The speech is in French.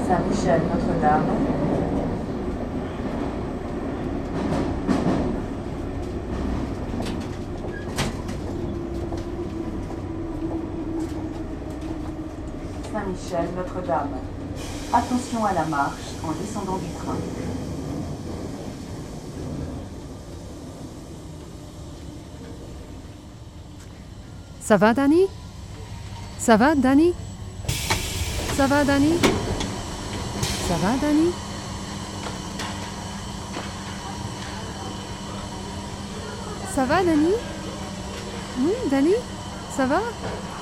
Saint-Michel, Notre-Dame. Saint-Michel, Notre-Dame. Attention à la marche en descendant du train. Ça va, Danny? Ça va, Danny? Ça va, Danny? Ça va, Danny? Ça va, Danny? Oui, Danny? Ça va?